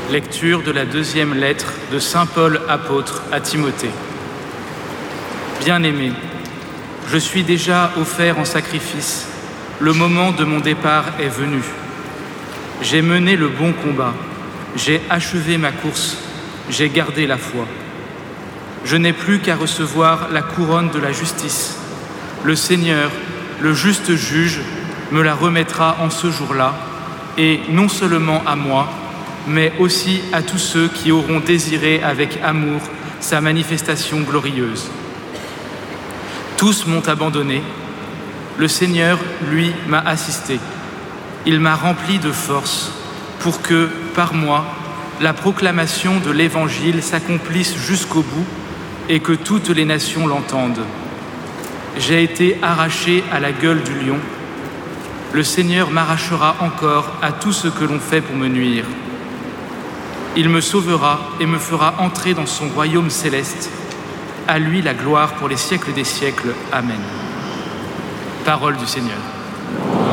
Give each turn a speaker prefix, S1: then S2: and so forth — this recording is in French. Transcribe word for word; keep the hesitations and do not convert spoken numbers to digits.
S1: Lecture de la deuxième lettre de saint Paul apôtre à Timothée. Bien-aimé, je suis déjà offert en sacrifice. Le moment de mon départ est venu. J'ai mené le bon combat. J'ai achevé ma course. J'ai gardé la foi. Je n'ai plus qu'à recevoir la couronne de la justice. Le Seigneur, le juste juge, me la remettra en ce jour-là, et non seulement à moi, mais aussi à tous ceux qui auront désiré avec amour sa manifestation glorieuse. Tous m'ont abandonné. Le Seigneur, lui, m'a assisté. Il m'a rempli de force pour que, par moi, la proclamation de l'Évangile s'accomplisse jusqu'au bout et que toutes les nations l'entendent. J'ai été arraché à la gueule du lion. Le Seigneur m'arrachera encore à tout ce que l'on fait pour me nuire. Il me sauvera et me fera entrer dans son royaume céleste. À lui la gloire pour les siècles des siècles. Amen. Parole du Seigneur.